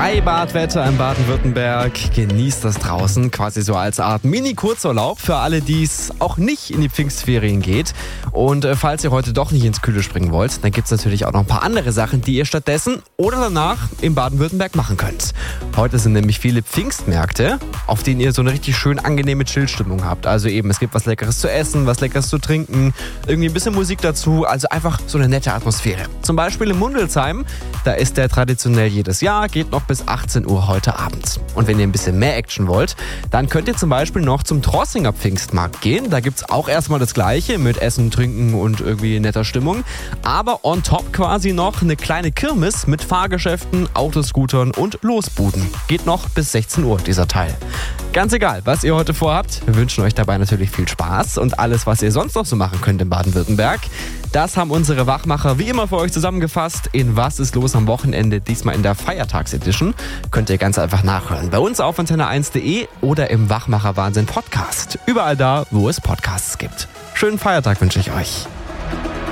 Freibadwetter in Baden-Württemberg. Genießt das draußen, quasi so als Art Mini-Kurzurlaub für alle, die es auch nicht in die Pfingstferien geht. Und falls ihr heute doch nicht ins Kühle springen wollt, dann gibt es natürlich auch noch ein paar andere Sachen, die ihr stattdessen oder danach in Baden-Württemberg machen könnt. Heute sind nämlich viele Pfingstmärkte, auf denen ihr so eine richtig schön angenehme Chillstimmung habt. Also eben, es gibt was Leckeres zu essen, was Leckeres zu trinken, irgendwie ein bisschen Musik dazu, also einfach so eine nette Atmosphäre. Zum Beispiel in Mundelsheim, da ist der traditionell jedes Jahr, geht noch bis 18 Uhr heute Abend. Und wenn ihr ein bisschen mehr Action wollt, dann könnt ihr zum Beispiel noch zum Trossinger Pfingstmarkt gehen. Da gibt es auch erstmal das Gleiche mit Essen, Trinken und irgendwie netter Stimmung. Aber on top quasi noch eine kleine Kirmes mit Fahrgeschäften, Autoscootern und Losbuden. Geht noch bis 16 Uhr dieser Teil. Ganz egal, was ihr heute vorhabt, wir wünschen euch dabei natürlich viel Spaß und alles, was ihr sonst noch so machen könnt in Baden-Württemberg. Das haben unsere Wachmacher wie immer für euch zusammengefasst in Was ist los am Wochenende, diesmal in der Feiertagsedition. Könnt ihr ganz einfach nachhören. Bei uns auf antenne1.de oder im Wachmacher Wahnsinn Podcast. Überall da, wo es Podcasts gibt. Schönen Feiertag wünsche ich euch.